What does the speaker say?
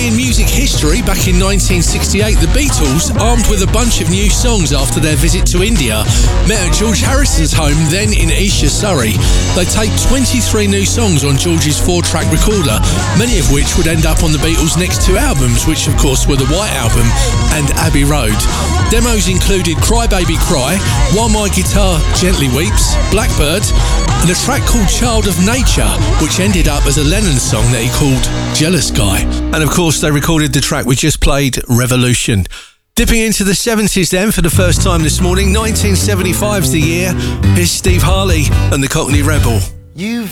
in music history, back in 1968, the Beatles, armed with a bunch of new songs after their visit to India, met at George Harrison's home, then in Esher, Surrey. They taped 23 new songs on George's 4-track recorder, many of which would end up on the Beatles' next 2 albums, which of course were the White Album and Abbey Road. Demos included Cry Baby Cry, While My Guitar Gently Weeps, Blackbird, and a track called Child of Nature, which ended up as a Lennon song that he called Jealous Guy. And of course they recorded the track we just played, Revolution. Dipping into the 70s then for the first time this morning, 1975's the year. Here's Steve Harley and the Cockney Rebel. You've